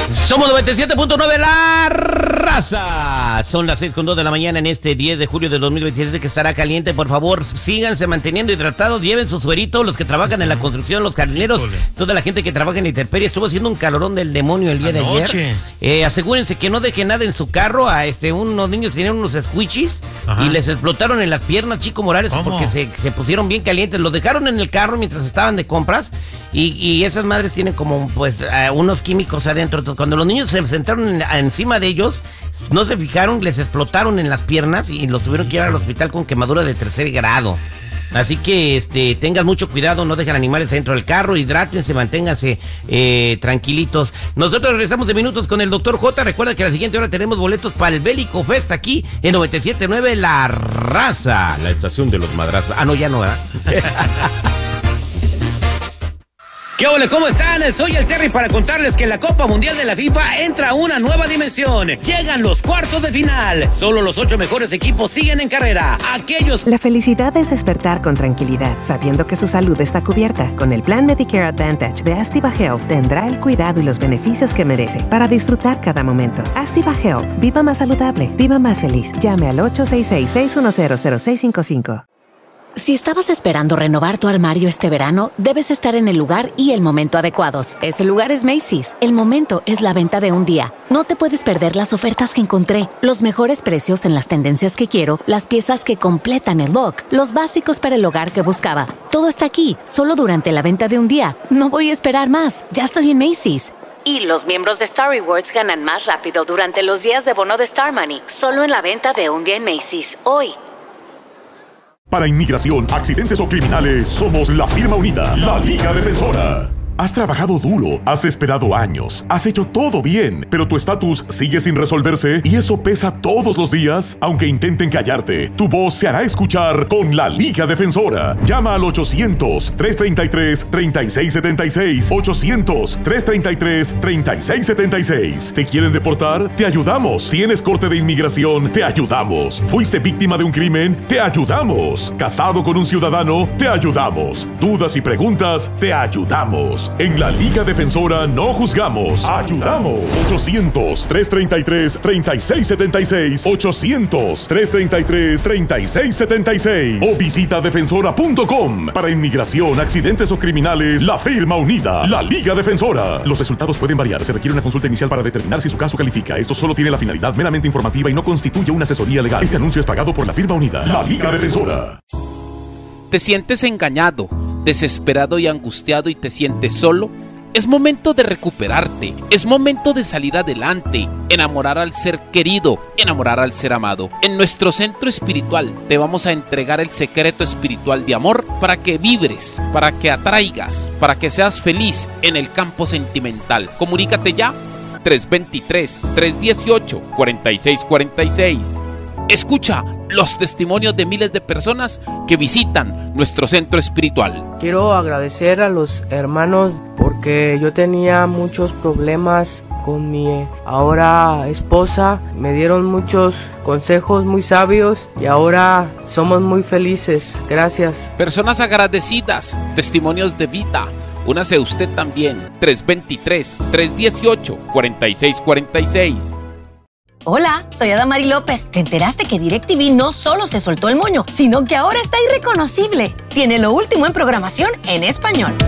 Somos 97.9 La Raza. Son las 6:02 de la mañana en este 10 de julio de 2026 que estará caliente. Por favor, síganse manteniendo hidratados, lleven su suerito, los que trabajan en la construcción, los jardineros, toda la gente que trabaja en la intemperie. Estuvo haciendo un calorón del demonio el día de ayer. Asegúrense que no dejen nada en su carro. Unos niños tenían unos squishies y les explotaron en las piernas, Chico Morales, porque se pusieron bien calientes. Los dejaron en el carro mientras estaban de compras y esas madres tienen como pues unos químicos adentro. Entonces, cuando los niños se sentaron encima de ellos, no se fijaron, les explotaron en las piernas y los tuvieron que llevar al hospital con quemadura de 3er grado. Así que tengan mucho cuidado, no dejen animales dentro del carro, hidrátense, manténganse tranquilitos. Nosotros regresamos de minutos con el Dr. J. Recuerda que a la siguiente hora tenemos boletos para el Bélico Fest aquí en 97.9 La Raza, la estación de los madrazos. Ah, no, ya no, ¿verdad? ¿Qué ole? ¿Cómo están? Soy el Terry para contarles que la Copa Mundial de la FIFA entra a una nueva dimensión. Llegan los cuartos de final. Solo los 8 mejores equipos siguen en carrera. La felicidad es despertar con tranquilidad, sabiendo que su salud está cubierta. Con el plan Medicare Advantage de Astiva Health tendrá el cuidado y los beneficios que merece para disfrutar cada momento. Astiva Health. Viva más saludable. Viva más feliz. Llame al 866-610-0655. Si estabas esperando renovar tu armario este verano, debes estar en el lugar y el momento adecuados. Ese lugar es Macy's. El momento es la venta de un día. No te puedes perder las ofertas que encontré, los mejores precios en las tendencias que quiero, las piezas que completan el look, los básicos para el hogar que buscaba. Todo está aquí, solo durante la venta de un día. No voy a esperar más. Ya estoy en Macy's. Y los miembros de Star Rewards ganan más rápido durante los días de bono de Star Money. Solo en la venta de un día en Macy's. Hoy. Para inmigración, accidentes o criminales, somos la firma unida, la Liga Defensora. Has trabajado duro, has esperado años, has hecho todo bien, pero tu estatus sigue sin resolverse y eso pesa todos los días. Aunque intenten callarte, tu voz se hará escuchar con la Liga Defensora. Llama al 800-333-3676. 800-333-3676. ¿Te quieren deportar? Te ayudamos. ¿Tienes corte de inmigración? Te ayudamos. ¿Fuiste víctima de un crimen? Te ayudamos. ¿Casado con un ciudadano? Te ayudamos. ¿Dudas y preguntas? Te ayudamos. En la Liga Defensora no juzgamos, ayudamos. 800-333-3676. 800-333-3676. O visita defensora.com. Para inmigración, accidentes o criminales, la firma unida, la Liga Defensora. Los resultados pueden variar. Se requiere una consulta inicial para determinar si su caso califica. Esto solo tiene la finalidad meramente informativa y no constituye una asesoría legal. Este anuncio es pagado por la firma unida, la Liga Defensora. ¿Te sientes engañado, desesperado y angustiado y te sientes solo? Es momento de recuperarte, es momento de salir adelante, enamorar al ser querido, enamorar al ser amado. En nuestro centro espiritual te vamos a entregar el secreto espiritual de amor para que vibres, para que atraigas, para que seas feliz en el campo sentimental. Comunícate ya, 323-318-4646. Escucha los testimonios de miles de personas que visitan nuestro centro espiritual. Quiero agradecer a los hermanos porque yo tenía muchos problemas con mi ahora esposa. Me dieron muchos consejos muy sabios y ahora somos muy felices. Gracias. Personas agradecidas, testimonios de vida. Únase usted también. 323-318-4646. Hola, soy Adamari López. ¿Te enteraste que DirecTV no solo se soltó el moño, sino que ahora está irreconocible? Tiene lo último en programación en español.